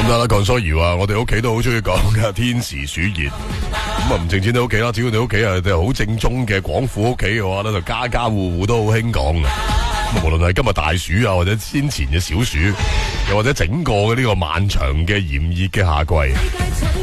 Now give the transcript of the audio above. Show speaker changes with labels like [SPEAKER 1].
[SPEAKER 1] 得啦，講所如啊，我哋屋企都好中意講嘅天時暑熱。咁啊唔淨止你屋企啦，只要你屋企係好正宗嘅廣府屋企嘅話咧，就家家戶戶都好興講嘅。無論係今日大暑啊，或者先前嘅小暑，又或者整個嘅呢個漫長嘅炎熱嘅夏季。